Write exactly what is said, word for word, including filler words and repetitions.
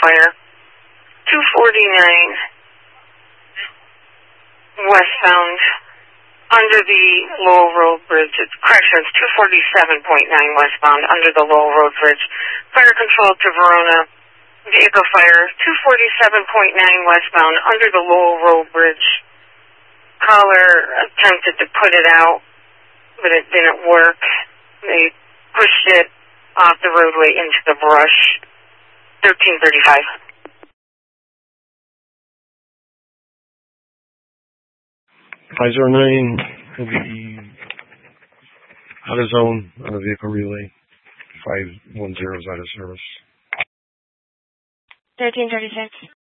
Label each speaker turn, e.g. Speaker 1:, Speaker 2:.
Speaker 1: Fire, two forty-nine westbound under the Lowell Road Bridge. It's correction, it's two forty-seven point nine westbound under the Lowell Road Bridge. Fire control to Verona. Vehicle fire, two forty-seven point nine westbound under the Lowell Road Bridge. Caller attempted to put it out, but it didn't work. They pushed it off the roadway into the brush. thirteen thirty-five.
Speaker 2: five zero nine will be out of zone on the vehicle relay. five one zero is out of service.
Speaker 3: thirteen thirty-six.